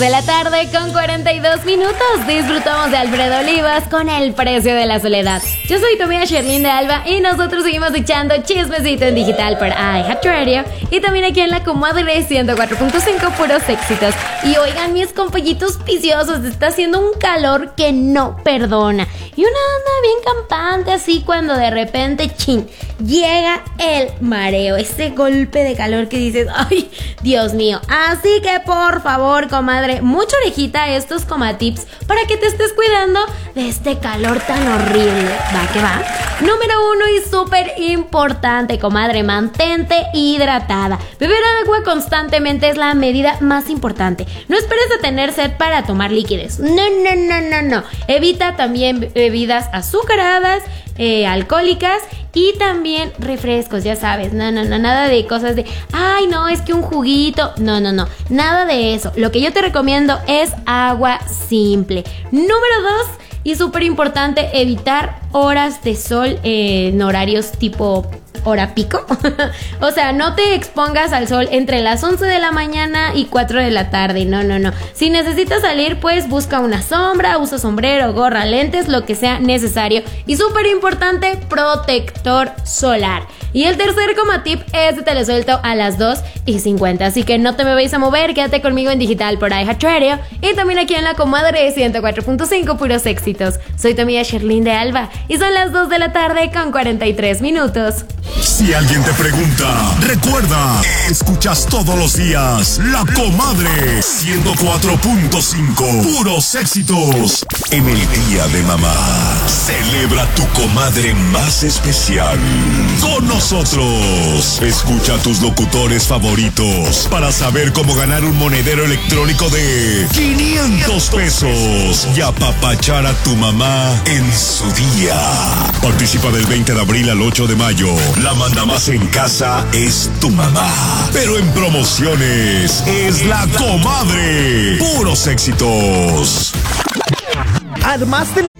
De la tarde con 42 minutos disfrutamos de Alfredo Olivas con El precio de la soledad. Yo soy tu amiga Sherlyn de Alba y nosotros seguimos echando chismecito en digital por iHeartRadio y también aquí en la comadre 104.5 puros éxitos. Y oigan, mis compañitos viciosos, está haciendo un calor que no perdona y una anda bien campante así cuando de repente llega el mareo, ese golpe de calor que dices, ay, Dios mío. Así que por favor, comadre, mucha orejita a estos comatips para que te estés cuidando de este calor tan horrible. Va que va. Número 1 y súper importante, comadre, mantente hidratada. Beber agua constantemente es la medida más importante. No esperes a tener sed para tomar líquidos. No. Evita también bebidas azucaradas, alcohólicas y también refrescos, ya sabes. No, nada de cosas de, ay, no, es que un juguito. No, nada de eso. Lo que yo te recomiendo es agua simple. Número 2, y súper importante, evitar horas de sol en horarios tipo hora pico. O sea, no te expongas al sol entre las 11 de la mañana y 4 de la tarde. No. Si necesitas salir, pues busca una sombra, usa sombrero, gorra, lentes, lo que sea necesario. Y súper importante, protector solar. Y el tercer comatip te lo suelto a las 2:50. Así que no te me vais a mover, quédate conmigo en digital por iHeartRadio y también aquí en la comadre 104.5 puros éxitos. Soy tu amiga Sherlyn de Alba y son las 2 de la tarde con 43 minutos. Si alguien te pregunta, recuerda, escuchas todos los días La Comadre 104.5 puros éxitos. En el Día de Mamá, celebra tu comadre más especial con nosotros. Escucha a tus locutores favoritos para saber cómo ganar un monedero electrónico de 500 pesos y apapachar a tu mamá en su día. Participa del 20 de abril al 8 de mayo. La manda más en casa es tu mamá, pero en promociones es La Comadre. Puros éxitos. Armaste